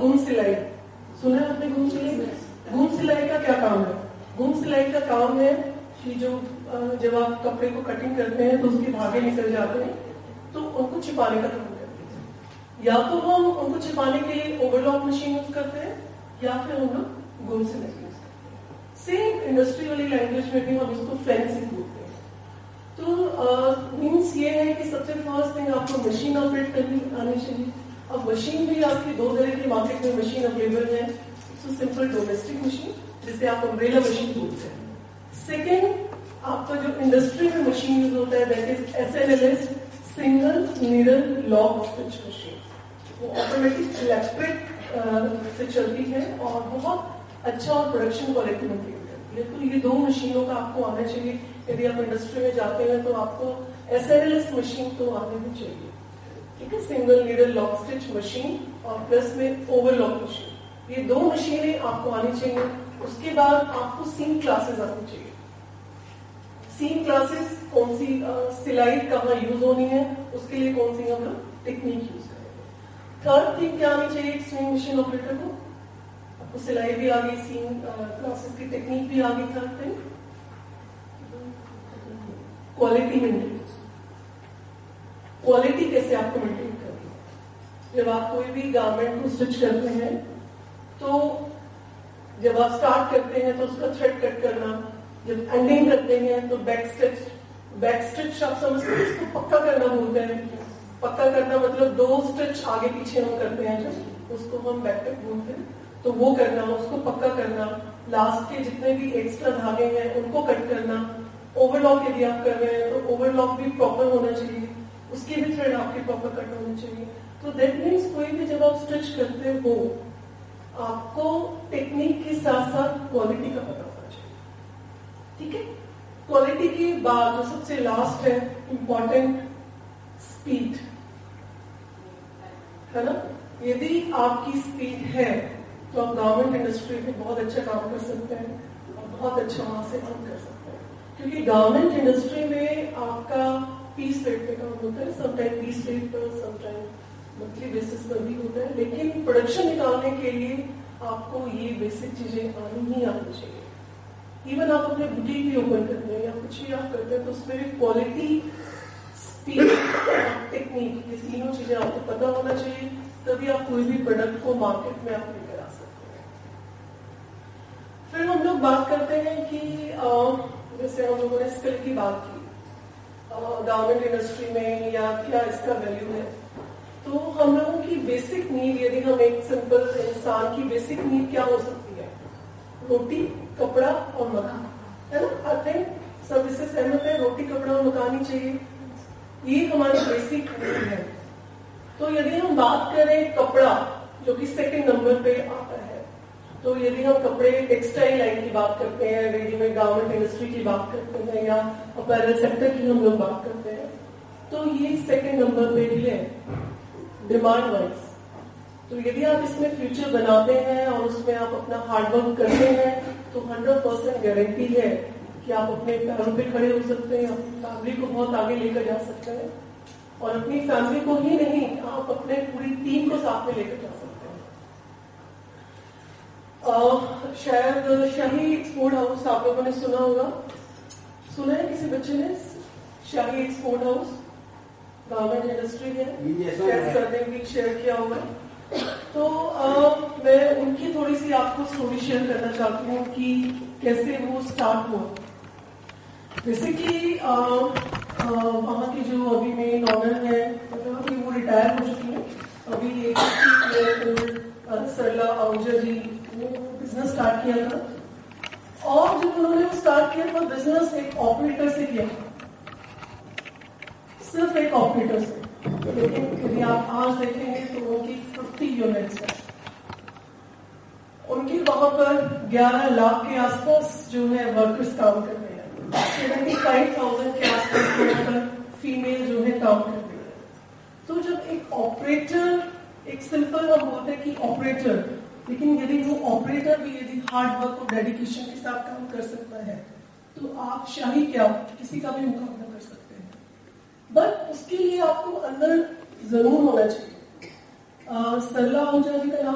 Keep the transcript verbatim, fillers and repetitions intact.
Gone سلائی سنا ہے آپ نے؟ گون سلائی گون سلائی کا کیا کام ہے؟ گون سلائی کا کام ہے کہ جو جب آپ کپڑے کو کٹنگ کرتے ہیں تو اس کے دھاگے نکل جاتے ہیں تو ان کو چھپانے کا کام کرتے ہیں. یا تو ہم ان کو چھپانے کے لیے اوور لاک مشین یوز کرتے ہیں یا پھر ہم لوگ گون سلائی یوز کرتے ہیں. سیم انڈسٹری والی لینگویج میں بھی ہم اس کو فینسنگ بولتے ہیں. تو مینس یہ ہے کہ سب سے فرسٹ تھنگ آپ کو مشین آپریٹ کرنی آنی چاہیے. اب مشین بھی آپ کی دو طرح کی مارکیٹ میں مشین اویلیبل ہے. سمپل ڈومیسٹک مشین جسے آپ امبریلا مشین بولتے ہیں. سیکنڈ آپ کا جو انڈسٹری میں مشین یوز ہوتا ہے that is S N L S single needle lock stitch machine. وہ آٹومیٹک الیکٹرک سے چلتی ہے اور بہت اچھا اور پروڈکشن کوالٹی مینٹین کرتی ہے. تو یہ دو مشینوں کا آپ کو آنا چاہیے. یدی آپ انڈسٹری میں جاتے ہیں تو آپ کو S N L S machine تو آنے بھی چاہیے. ٹھیک ہے, single needle lock stitch machine اور پلس میں اوور لاک مشین. یہ دو مشینیں آپ کو آنی چاہیے. اس کے بعد آپ کو سیم کلاسز آنی چاہیے. سیم کلاسز کون سی سلائی کہاں یوز ہونی ہے اس کے لیے کون سی ہم لوگ ٹیکنیک یوز کریں گے. تھرڈ تھنگ کیا آنی چاہیے ایک سوئنگ مشین آپریٹر کو؟ آپ کو سلائی بھی آ گئی, سیم کلاسز کی ٹیکنیک بھی آ گئی. Third thing quality maintain. Quality کیسے آپ کو مینٹین کرنی ہے؟ جب آپ کوئی بھی گارمنٹ کو اسٹچ کرتے ہیں تو جب آپ اسٹارٹ کرتے ہیں تو اس کا تھریڈ کٹ کرنا, جب اینڈنگ کرتے ہیں تو بیک اسٹچ. بیک اسٹچ آپ سمجھتے ہیں اس کو پکا کرنا بولتے ہیں. پکا کرنا مطلب دو اسٹچ آگے پیچھے ہم کرتے ہیں جو اس کو ہم بیک کٹ بولتے ہیں. تو وہ کرنا, اس کو پکا کرنا. لاسٹ کے جتنے بھی ایکسٹرا دھاگے ہیں ان کو کٹ کرنا. اوور لاک یدی آپ کر رہے ہیں تو اوور لاک بھی پراپر ہونا چاہیے, اس کی بھی تھریڈ آپ کے پراپر کٹ ہونا چاہیے. تو دیٹ مینس کوئی بھی جب آپ اسٹچ کرتے ہو آپ کو ٹیکنیک کے ساتھ ساتھ کوالٹی کا پتہ ہونا چاہیے. ٹھیک ہے. کوالٹی کی بات جو سب سے لاسٹ ہے امپورٹنٹ, اسپیڈ ہے نا. یدی آپ کی اسپیڈ ہے تو آپ گورنمنٹ انڈسٹری میں بہت اچھا کام کر سکتے ہیں اور بہت اچھا وہاں سے ارن کر سکتے ہیں. کیونکہ گورنمنٹ انڈسٹری میں آپ کا پیس ریٹ پہ کام ہوتا ہے. سم ٹائم پیس ریٹ پر, سم ٹائم منتھلی بیسس پر بھی ہوتا ہے. لیکن پروڈکشن نکالنے کے لیے آپ کو یہ بیسک چیزیں آنی ہی آنی چاہیے. ایون آپ اپنے بوٹیک بھی اوپن کرتے ہیں یا کچھ بھی آپ کرتے ہیں تو اس میں بھی کوالٹی, اسپیڈ, ٹیکنیک, یہ تینوں چیزیں آپ کو پتا ہونا چاہیے. تبھی آپ کوئی بھی پروڈکٹ کو مارکیٹ میں آپ لے کر آ سکتے ہیں. پھر ہم لوگ بات کرتے ہیں کہ جیسے ہم لوگوں نے اسکل کی بات کی گورنمنٹ انڈسٹری میں یا کیا اس کا ویلیو ہے. تو ہم لوگوں کی بیسک نیڈ, یدی ہم ایک سمپل انسان کی بیسک نیڈ کیا ہو سکتی ہے؟ روٹی, کپڑا اور مکان, ہے نا. آئی تھنک سب اس سے سہمت ہے. روٹی, کپڑا اور مکان ہی چاہیے. یہ ہماری بیسک نیڈ ہے. تو یدی ہم بات کریں کپڑا جو کہ سیکنڈ نمبر پہ آتا ہے, تو یدی ہم کپڑے ٹیکسٹائل لائن کی بات کرتے ہیں, ریڈی میڈ گارمنٹ انڈسٹری کی بات کرتے ہیں یا اپیرل سیکٹر کی ہم لوگ بات کرتے ہیں, تو یہ سیکنڈ نمبر پہ بھی ہے ڈیمانڈ وائز. تو یدی آپ اس میں فیوچر بناتے ہیں اور اس میں آپ اپنا ہارڈ ورک کرتے ہیں تو ہنڈریڈ پرسینٹ گارنٹی ہے کہ آپ اپنے پیروں پہ کھڑے ہو سکتے ہیں, اپنی فیملی کو بہت آگے لے کر جا سکتے ہیں. اور اپنی فیملی کو ہی نہیں, آپ اپنے پوری ٹیم کو ساتھ میں لے کر جا سکتے ہیں. شاید شاہی ایکسپورٹ ہاؤس آپ لوگوں نے سنا ہوگا. سنا ہے کسی بچے نے؟ شاہی ایکسپورٹ ہاؤس گورنمنٹ انڈسٹری ہے, شاید سر نے بھی شیئر کیا ہوگا. تو میں ان کی تھوڑی سی آپ کو اسٹوری شیئر کرنا چاہتی ہوں کہ کیسے وہ اسٹارٹ ہوا. بیسکلی وہاں کی جو ابھی مین آنر ہے کہ وہ ریٹائر ہو چکی ہیں. ابھی ایک سرلا آہوجا جی نے بزنس اسٹارٹ کیا تھا, اور جب انہوں نے اسٹارٹ کیا تھا بزنس ایک آپریٹر سے کیا, صرف ایک آپریٹر سے. لیکن یدی آپ آج دیکھیں گے تو ان کی ففٹی یونٹس ہیں. ان کی وہاں پر گیارہ لاکھ کے آس پاس جو ہے ورکرز کام کر رہے ہیں. سیونٹی فائیو تھاؤزینڈ کے آس پاس یہاں پر فیمیل جو ہے کام کر رہی ہے. تو جب ایک آپریٹر, ایک سمپل ہم بولتے ہیں کہ آپریٹر, لیکن یدی وہ آپریٹر بھی یدی ہارڈ ورک اور ڈیڈیکیشن کے ساتھ کام کر سکتا ہے تو آپ شاہی کیا کسی کا بھی مقابلہ کر سکتے ہیں. بٹ اس کے لیے آپ کو اندر ضرور ہونا چاہیے. سرلا آہوجا جی کا نام